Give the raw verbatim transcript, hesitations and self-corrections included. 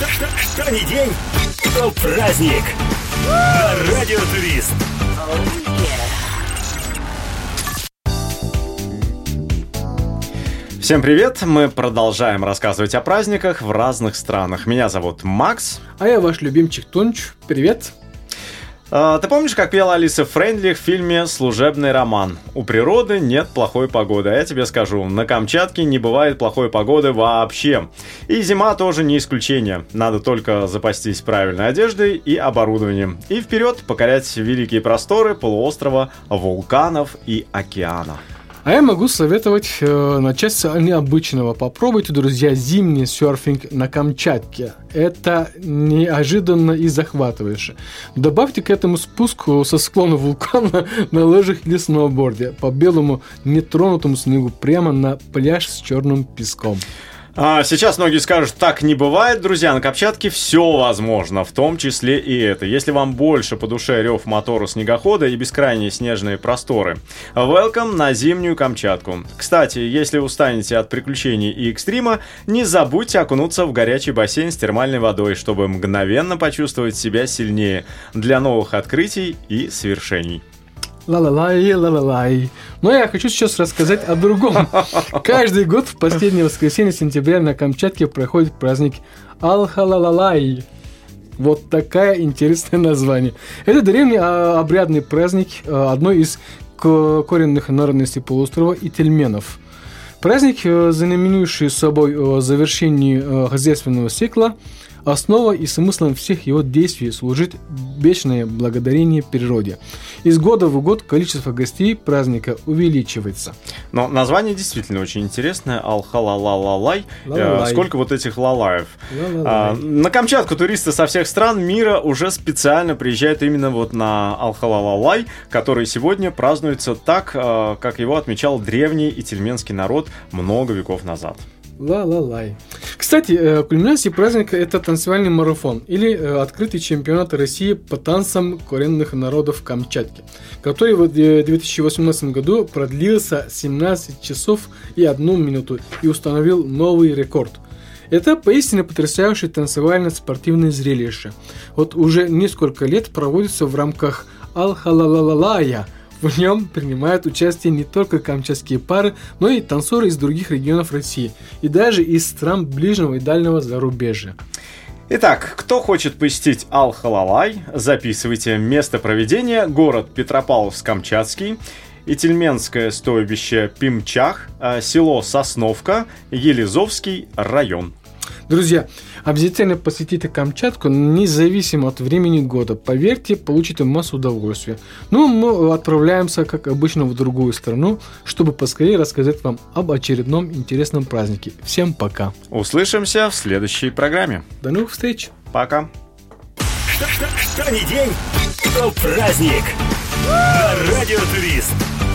Что, что, что ни день, то праздник. На Радио Турист. Всем привет! Мы продолжаем рассказывать о праздниках в разных странах. Меня зовут Макс. А я ваш любимчик Тонч. Привет! А, ты помнишь, как пела Алиса Фрейндлих в фильме «Служебный роман»? У природы нет плохой погоды, а я тебе скажу, на Камчатке не бывает плохой погоды вообще. И зима тоже не исключение. Надо только запастись правильной одеждой и оборудованием. И вперед покорять великие просторы полуострова, вулканов и океана. А я могу советовать э, начать с необычного. Попробуйте, друзья, зимний серфинг на Камчатке. Это неожиданно и захватывающе. Добавьте к этому спуск со склона вулкана на лыжах или сноуборде по белому нетронутому снегу прямо на пляж с черным песком. А сейчас многие скажут, так не бывает, друзья, на Камчатке все возможно, в том числе и это. Если вам больше по душе рев мотора снегохода и бескрайние снежные просторы, welcome на зимнюю Камчатку. Кстати, если устанете от приключений и экстрима, не забудьте окунуться в горячий бассейн с термальной водой, чтобы мгновенно почувствовать себя сильнее для новых открытий и свершений. Ла-ла-лай, ла-ла-лай. Но я хочу сейчас рассказать о другом. Каждый год в последнее воскресенье сентября на Камчатке проходит праздник Алхалалалай. Вот такое интересное название. Это древний обрядный праздник одной из коренных народностей полуострова ительменов. Праздник, знаменующий собой завершение хозяйственного цикла, основа и смыслом всех его действий служит вечное благодарение природе. Из года в год количество гостей праздника увеличивается. Но название действительно очень интересное. Алхалалалалай. Сколько вот этих лалаев. А, на Камчатку туристы со всех стран мира уже специально приезжают именно вот на Алхалалалай, который сегодня празднуется так, как его отмечал древний ительменский народ много веков назад. Ла-ла-лай. Кстати, кульминацией праздника это танцевальный марафон или открытый чемпионат России по танцам коренных народов Камчатки, который в две тысячи восемнадцатом году продлился семнадцать часов и одну минуту и установил новый рекорд. Это поистине потрясающее танцевально-спортивное зрелище. Вот уже несколько лет проводится в рамках Алхалалалая. В нем принимают участие не только камчатские пары, но и танцоры из других регионов России и даже из стран ближнего и дальнего зарубежья. Итак, кто хочет посетить Алхалалай, записывайте место проведения: город Петропавловск-Камчатский, Ительменское стойбище Пимчах, село Сосновка, Елизовский район. Друзья, обязательно посетите Камчатку независимо от времени года. Поверьте, получите массу удовольствия. Ну, мы отправляемся, как обычно, в другую страну, чтобы поскорее рассказать вам об очередном интересном празднике. Всем пока. Услышимся в следующей программе. До новых встреч. Пока. Что, что, что ни день, то праздник. На Радио Турист.